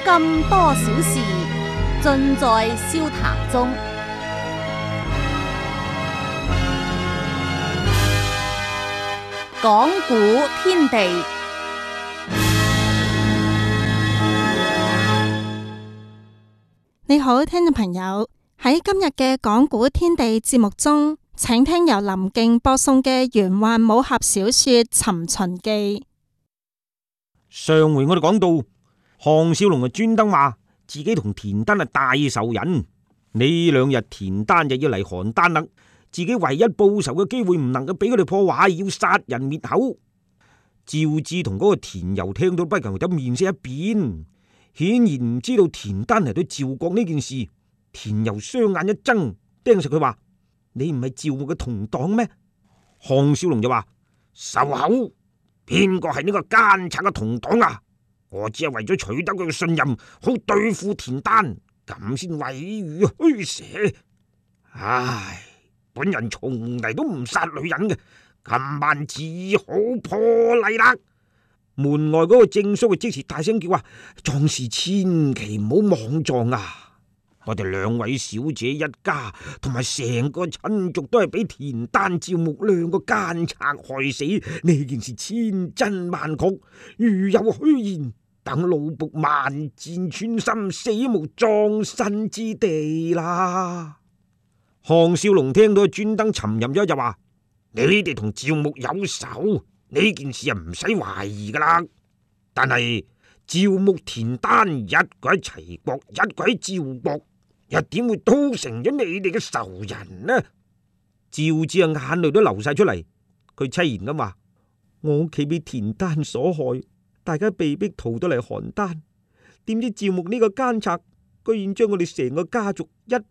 今多少事，盡在笑談中。講古天地， 你好，聽眾朋友，喺今日嘅講古天地節目中，請聽由林敬播送嘅玄幻武俠小說《尋秦記》。 上回我哋講到，項少龍就專登話自己同田丹係大仇人，呢兩日田丹就要嚟邯鄲啦，自己唯一報仇嘅機會唔能夠俾佢哋破壞，要殺人滅口。趙志同嗰個田柔聽到不由得面色一變，顯然唔知道田丹嚟到趙國呢件事。田柔雙眼一睜，盯實佢話：你唔係趙國嘅同黨咩？項少龍就話：收口，邊個係呢個奸賊嘅同黨啊？我只係為咗取得佢嘅信任，好對付田丹，咁先毀譽虛蛇。唉，本人從嚟都唔殺女人嘅，今晚只好破例啦。門外嗰個正叔即時大聲叫話：壯士千祈唔好莽撞啊！我哋兩位小姐一家同埋成個親族都係俾田丹、趙牧兩個奸賊害死，呢件事千真萬確，如有虛言，等老僕萬箭穿心，死無葬身之地啦！項少龍聽到專登沉吟咗就話：你哋同趙牧有仇，呢件事啊唔使懷疑噶啦。但係趙牧、田丹一個喺齊國，一個喺趙國，又點會都成咗你哋嘅仇人呢？趙志啊眼淚都流晒出嚟，佢淒然咁話：我屋企俾田丹所害，大家被逼逃到嚟邯鄲，點知趙牧呢個奸賊居然將我哋成個家族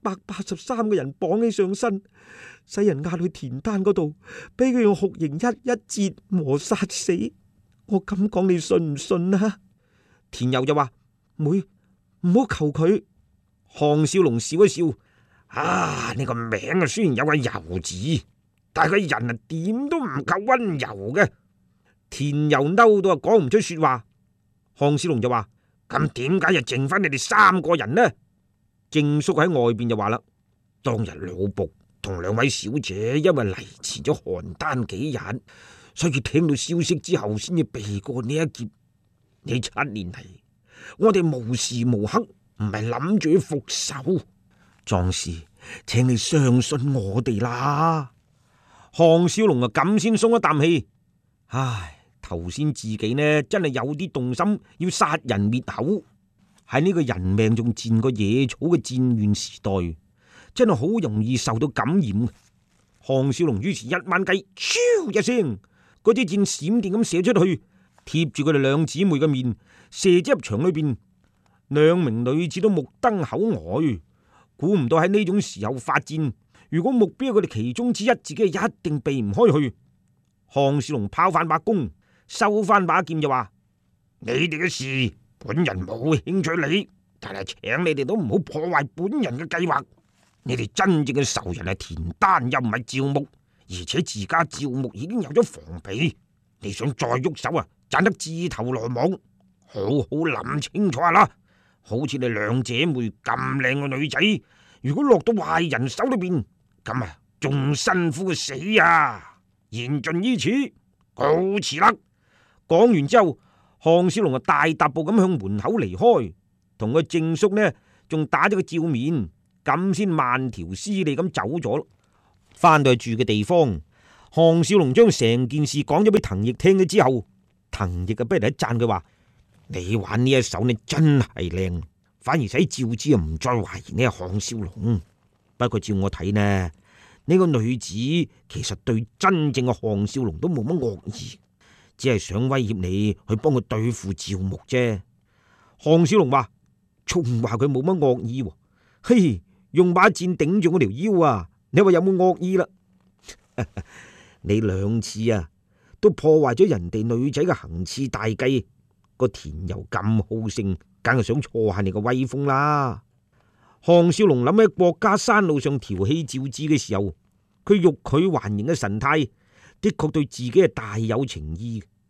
183個人綁起上身，使人押去田丹嗰度，俾佢用酷刑一一折磨殺死。我咁講你信唔信啊？田柔就話：妹，唔好求佢。項少龍笑一笑：啊，呢個名啊雖然有個柔字，但係個人啊點都唔夠溫柔嘅。田柔嬲到啊講唔出說話。項少龍就話：咁點解又剩翻你哋3個人呢？正叔喺外邊就話啦：當日老僕同2位小姐因為嚟遲咗邯鄲幾日，所以聽到消息之後先至避過呢一劫。呢7年嚟，我哋無時無刻唔係諗住去復仇。壯士，請你相信我哋啦。項少龍啊咁先鬆一啖氣。唉，頭先自己呢真係有啲動心，要殺人滅口。喺呢個人命仲賤過野草嘅戰亂時代，真係好容易受到感染。項少龍於是一掹雞，咻一聲，嗰支箭閃電咁射出去，貼住佢哋2姊妹嘅面，射咗入牆裏邊。2名女子都目瞪口呆，估唔到喺呢種時候發箭，如果目標係佢哋其中之一，自己一定避唔開去。項少龍拋翻把弓，收翻把劍就話：你哋嘅事本人冇興趣理，但係請你哋都唔好破壞本人嘅計劃。你哋真正嘅仇人係田丹，又唔係趙牧，而且自家趙牧已經有咗防備，你想再喐手啊，盞得自投羅網。好好諗清楚啦！好似你2姐妹咁靚嘅女仔，如果落到壞人手裏邊，咁啊仲辛苦死啊！言盡於此，告辭啦！講完之後，項少龍啊大踏步咁向門口離開，同個正叔呢仲打咗個照面，咁先慢條斯理咁走咗。翻到去住嘅地方，項少龍將成件事講咗俾滕奕聽咗之後，滕奕啊不如一讚佢話：你玩呢一手你真係靚，反而使趙之唔再懷疑呢個項少龍。不過照我睇呢個女子其實對真正嘅項少龍都冇乜惡意，只係想威脅你去幫佢對付趙牧啫。項少龍話：仲話佢冇乜惡意，嘿，用把箭頂住我條腰啊！你話有冇惡意啦？你2次啊都破壞咗人哋女仔嘅行刺大計。個田柔咁好勝，梗係想挫下你個威風啦。項少龍諗喺國家山路上調戲趙志嘅時候，佢欲拒還迎嘅神態，的確對自己係大有情意。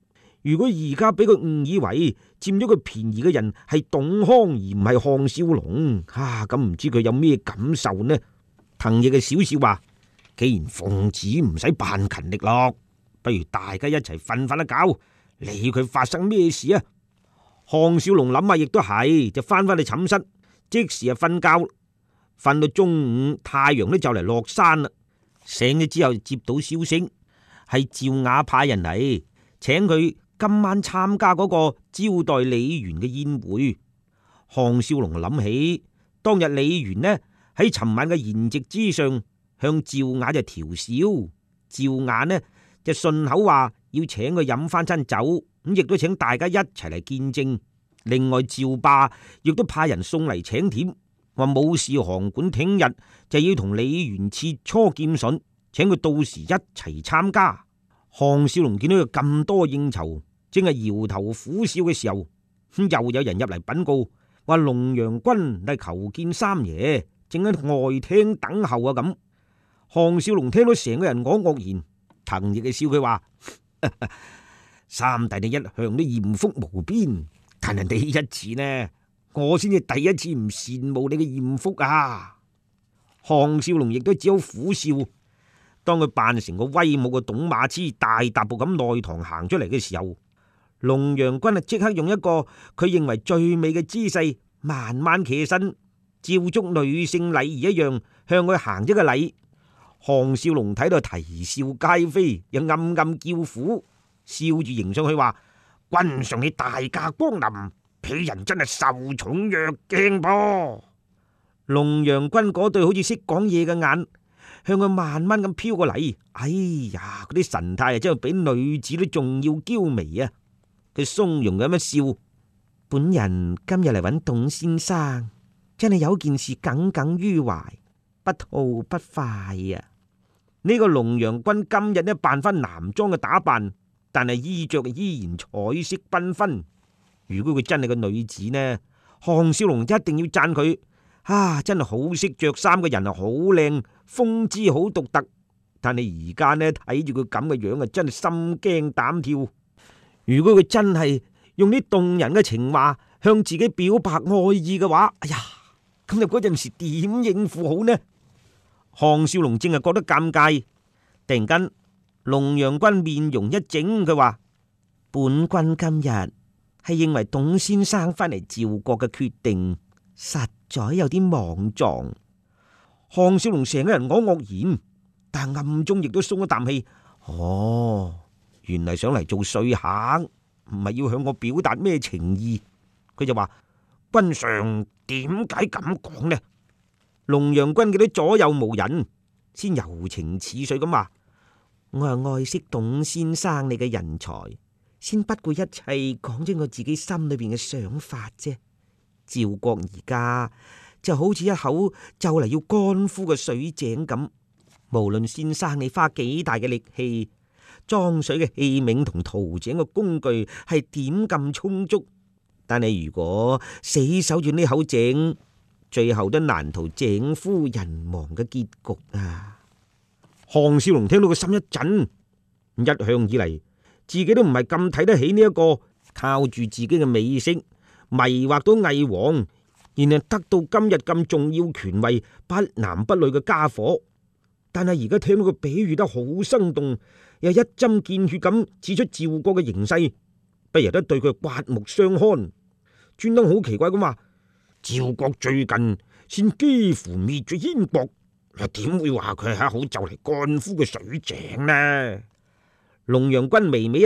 如果而家俾佢誤以為佔咗佢便宜嘅人係董康而唔係項少龍，咁唔知佢有咩感受呢？藤亦嘅笑笑話：既然鳳子唔使扮勤力咯，不如大家一齊瞓一覺，理佢發生咩事啊！項少龍諗下亦都係，就翻返去寢室，即時啊瞓覺，瞓到中午，太陽都就嚟落山啦。醒咗之後接到消息，係趙雅派人嚟請佢今晚參加嗰個招待李元嘅宴會。項少龍諗起當日李元呢喺尋晚嘅筵席之上向趙雅就調笑，趙雅呢就順口話要請佢飲翻餐酒，咁亦都請大家一齊嚟見證。另外趙霸亦都派人送嚟請帖，話武士行館聽日就要同李元切磋劍術，請佢到時一齊參加。項少龍見到佢咁多應酬，正係搖頭苦笑嘅時候，又有人入嚟稟告，話龍陽君嚟求見三爺，正喺外廳等候啊！咁項少龍聽到成個人愕然，藤亦嘅笑佢話：三弟你一向都艷福無邊，但係你一次呢，我先至第一次唔羨慕你嘅艷福啊！項少龍亦都只好苦笑。當佢扮成個威武嘅董馬痴，大踏步咁內堂行出嚟嘅時候，龍陽君啊即刻用一個佢認為最美嘅姿勢，慢慢企起身，照足女性禮儀一樣向佢行咗個禮。項少龍睇到啼笑皆非，又暗暗叫苦，笑住迎上去話：君上你大駕光臨，鄙人真係受寵若驚噃。龍陽君嗰對好似識講嘢嘅眼，向佢慢慢咁飄過嚟。哎呀，嗰啲神態啊，真係比女子都仲要嬌媚啊！佢鬆容咁一笑：本人今日嚟揾董先生，真係有件事耿耿於懷，不吐不快啊！呢個龍陽君今日呢扮翻男裝嘅打扮，但係衣着依然彩色繽紛。如果佢真係個女子呢，項少龍一定要讚佢。真係好識着衫嘅人啊，好靚，風姿好獨特。但係而家呢睇住佢咁嘅樣啊，真係心驚膽跳。如果佢真係用啲動人嘅情話向自己表白愛意嘅話，哎呀，咁就嗰陣時點應付好呢？項少龍正係覺得尷尬，突然間龍陽君面容一整，佢話：本君今日係認為董先生翻嚟趙國嘅決定實在有啲莽撞。項少龍成個人愕然，但暗中亦都鬆一啖氣。原嚟想嚟做說客，唔係要向我表達咩情意。佢就話：君上點解咁講呢？龍陽君見到左右無人，先柔情似水咁話：我係愛惜董先生你嘅人才，先不顧一切講咗我自己心裏邊嘅想法啫。趙國而家就好似一口就嚟要乾枯嘅水井咁，無論先生你花幾大嘅力氣，裝水嘅器皿同淘井嘅工具係點咁充足，但係如果死守住呢口井，最後都難逃井枯人亡嘅結局啊！項少龍聽到個心一震，一向以嚟自己都唔係咁睇得起呢一個靠住自己嘅美色迷惑到魏王，然後得到今日咁重要權位不男不女嘅家伙。但係而家聽到佢比喻得好生動，又一針見血咁指出趙國嘅形勢，不由得對佢刮目相看，專登好奇怪咁話：趙國最近先幾乎滅咗燕國，又點會話佢係一口就嚟乾枯嘅水井呢？龍陽君微微